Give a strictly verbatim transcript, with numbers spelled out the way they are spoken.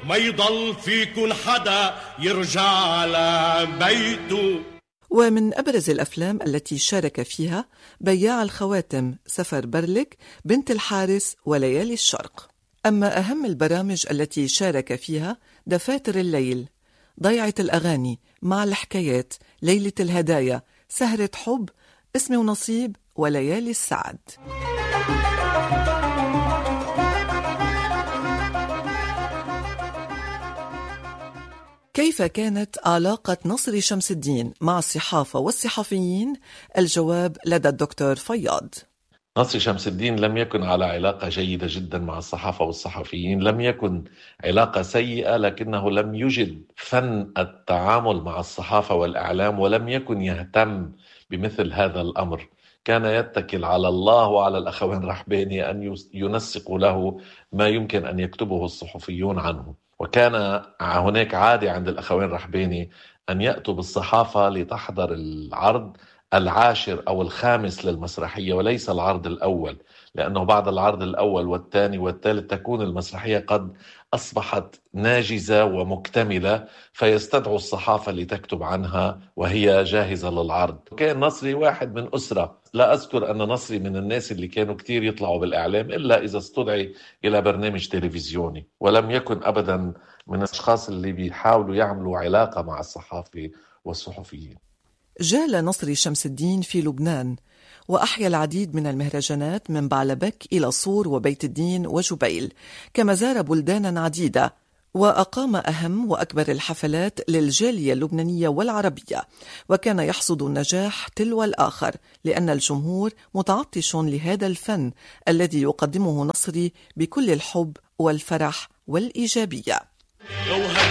ما يضل فيكن حدا يرجع على بيته. ومن أبرز الأفلام التي شارك فيها بياع الخواتم سفر برلك، بنت الحارس، وليالي الشرق. أما أهم البرامج التي شارك فيها دفاتر الليل، ضيعة الأغاني، مع الحكايات، ليلة الهدايا، سهرة حب، اسم ونصيب، وليالي السعد. كيف كانت علاقة نصري شمس الدين مع الصحافة والصحفيين؟ الجواب لدى الدكتور فياض. نصري شمس الدين لم يكن على علاقة جيدة جدا مع الصحافة والصحفيين، لم يكن علاقة سيئة، لكنه لم يجد فن التعامل مع الصحافة والإعلام، ولم يكن يهتم بمثل هذا الأمر. كان يتكل على الله وعلى الأخوين رحباني أن ينسقوا له ما يمكن أن يكتبه الصحفيون عنه. وكان هناك عادة عند الأخوين رحباني أن يأتوا بالصحافة لتحضر العرض العاشر أو الخامس للمسرحية وليس العرض الأول، لأنه بعد العرض الأول والثاني والثالث تكون المسرحية قد أصبحت ناجزة ومكتملة، فيستدعوا الصحافة لتكتب عنها وهي جاهزة للعرض. كان نصري واحد من أسرة، لا أذكر أن نصري من الناس اللي كانوا كتير يطلعوا بالإعلام إلا إذا استدعي إلى برنامج تلفزيوني، ولم يكن أبدا من الأشخاص اللي بيحاولوا يعملوا علاقة مع الصحافة والصحفيين. جال نصري شمس الدين في لبنان وأحيا العديد من المهرجانات من بعلبك إلى صور وبيت الدين وجبيل، كما زار بلدانا عديدة وأقام أهم وأكبر الحفلات للجالية اللبنانية والعربية، وكان يحصد النجاح تلو الآخر لأن الجمهور متعطش لهذا الفن الذي يقدمه نصري بكل الحب والفرح والإيجابية.